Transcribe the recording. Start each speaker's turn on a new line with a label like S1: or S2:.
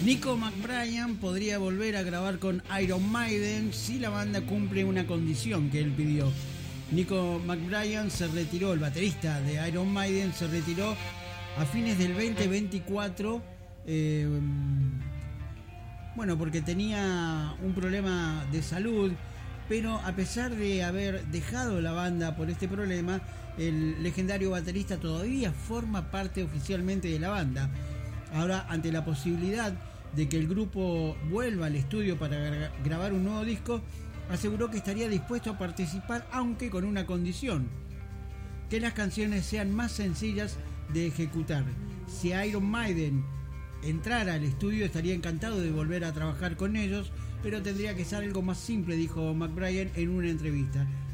S1: Nico McBride podría volver a grabar con Iron Maiden si la banda cumple una condición que él pidió. Nico McBride se retiró, el baterista de Iron Maiden se retiró a fines del 2024, porque tenía un problema de salud, pero a pesar de haber dejado la banda por este problema, el legendario baterista todavía forma parte oficialmente de la banda. Ahora, ante la posibilidad de que el grupo vuelva al estudio para grabar un nuevo disco, aseguró que estaría dispuesto a participar, aunque con una condición: que las canciones sean más sencillas de ejecutar. Si Iron Maiden entrara al estudio, estaría encantado de volver a trabajar con ellos, pero tendría que ser algo más simple, dijo McBride en una entrevista.